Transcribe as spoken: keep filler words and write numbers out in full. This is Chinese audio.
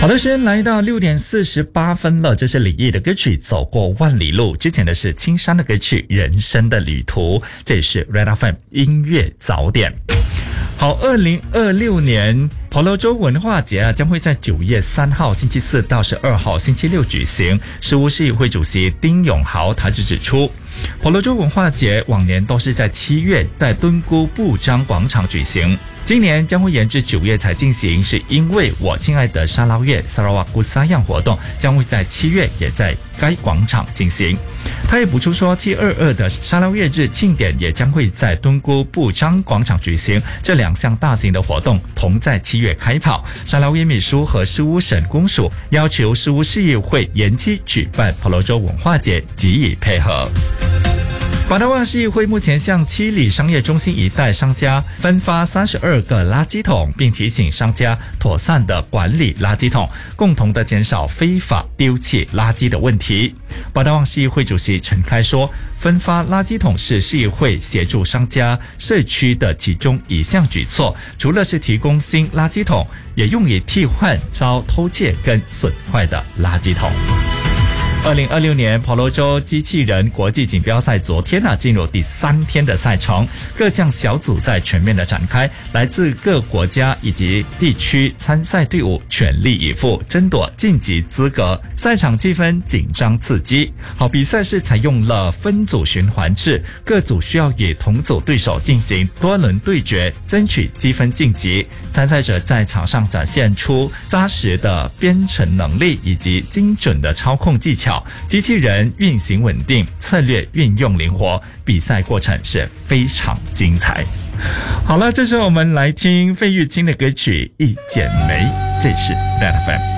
好的，时间来到六点四十八分了，这是李毅的歌曲《走过万里路》，之前的是青山的歌曲《人生的旅途》，这也是 Red F M 音乐早点。好，二零二六年婆罗洲文化节啊，将会在九月三号星期四到十二号星期六举行。事务市议会主席丁永豪他就指出，婆罗洲文化节往年都是在七月在敦姑布章广场举行，今年将会延至九月才进行，是因为我亲爱的沙捞越 Sarawak Kusayang 活动将会在七月也在该广场进行。他也补充说，七二二的沙捞越日庆典也将会在敦姑布章广场举行，这两项大型的活动同在七月开跑。沙捞越秘书和事务省公署要求事务市议会延期举办婆罗洲文化节，给予配合。巴达旺市议会目前向七里商业中心一带商家分发三十二个垃圾桶，并提醒商家妥善的管理垃圾桶，共同的减少非法丢弃垃圾的问题。巴达旺市议会主席陈开说，分发垃圾桶是市议会协助商家社区的其中一项举措，除了是提供新垃圾桶，也用以替换遭偷窃跟损坏的垃圾桶。二零二六年婆罗洲机器人国际锦标赛昨天啊进入第三天的赛程，各项小组赛全面的展开，来自各国家以及地区参赛队伍全力以赴争夺晋级资格，赛场气氛紧张刺激。好，比赛是采用了分组循环制，各组需要与同组对手进行多轮对决，争取积分晋级。参赛者在场上展现出扎实的编程能力以及精准的操控技巧，机器人运行稳定，策略运用灵活，比赛过程是非常精彩。好了，这时候我们来听费玉清的歌曲《一剪梅》，这是 Red F M。